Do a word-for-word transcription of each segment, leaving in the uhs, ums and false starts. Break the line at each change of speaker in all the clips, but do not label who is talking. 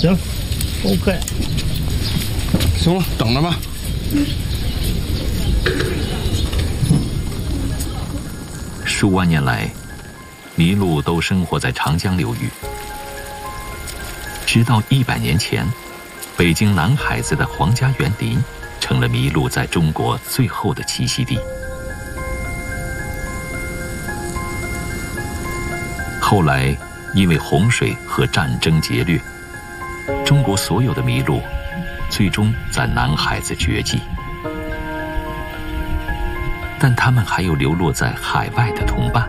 行 ，OK。
行了，等着吧。
数万年来，麋鹿都生活在长江流域。直到一百年前，北京南海子的皇家园林成了麋鹿在中国最后的栖息地。后来，因为洪水和战争劫掠，中国所有的麋鹿最终在南海子绝迹。但它们还有流落在海外的同伴。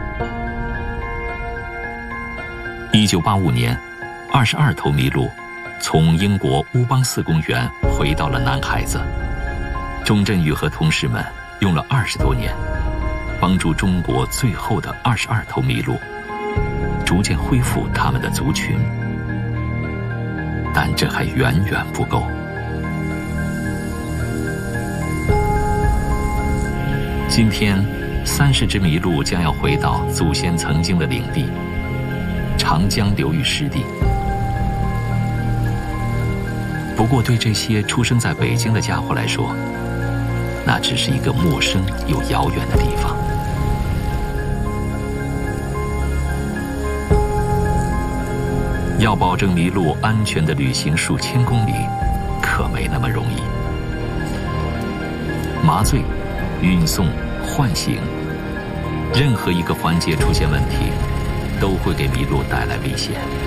一九八五年，二十二头麋鹿从英国乌邦寺公园回到了南海子。钟镇宇和同事们用了二十多年，帮助中国最后的二十二头麋鹿逐渐恢复它们的族群，但这还远远不够。今天，三十只麋鹿将要回到祖先曾经的领地——长江流域湿地。不过，对这些出生在北京的家伙来说，那只是一个陌生又遥远的地方。要保证麋鹿安全地旅行数千公里，可没那么容易。麻醉、运送、唤醒，任何一个环节出现问题，都会给麋鹿带来危险。